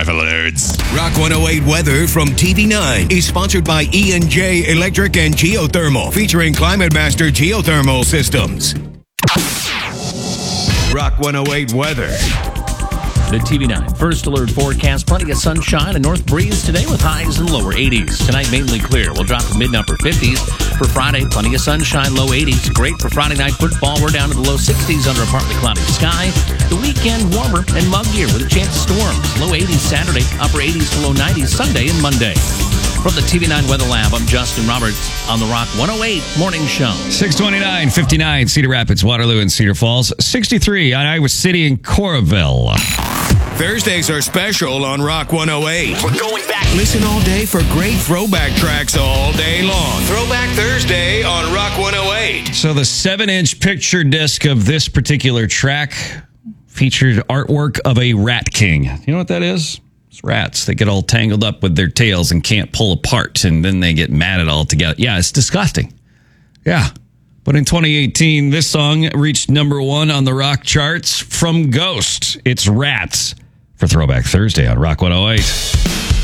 alerts. Rock 108 weather from TV9 is sponsored by E&J Electric and Geothermal, featuring Climate Master Geothermal Systems. Rock 108 weather. The TV9 First Alert forecast, plenty of sunshine and north breeze today with highs in the lower 80s. Tonight, mainly clear. We'll drop to mid-upper 50s. For Friday, plenty of sunshine, low 80s. Great for Friday night football. We're down to the low 60s under a partly cloudy sky. The weekend, warmer and muggier with a chance of storms. Low 80s Saturday, upper 80s to low 90s Sunday and Monday. From the TV9 Weather Lab, I'm Justin Roberts on the Rock 108 Morning Show. 629, 59, Cedar Rapids, Waterloo, and Cedar Falls. 63 on Iowa City and Coralville. Thursdays are special on Rock 108. We're going back. Listen all day for great throwback tracks all day long. Throwback Thursday on Rock 108. So the 7-inch picture disc of this particular track featured artwork of a rat king. You know what that is? It's rats. They get all tangled up with their tails and can't pull apart, and then they get mad at all together. Yeah, it's disgusting. Yeah. But in 2018, this song reached number 1 on the rock charts from Ghost. It's Rats for Throwback Thursday on Rock 108.